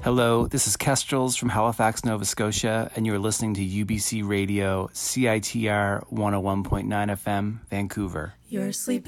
Hello, this is Kestrels from Halifax, Nova Scotia, and you're listening to UBC Radio, CITR 101.9 FM, Vancouver. You're sleeping.